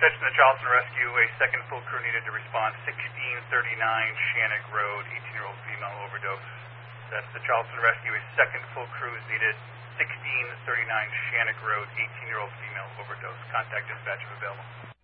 Dispatch from the Charleston Rescue, a second full crew needed to respond. 1639 Shannick Road, 18-year-old female overdose. That's the Charleston Rescue, a second full crew is needed. 1639 Shannick Road, 18-year-old female overdose. Contact dispatch if available.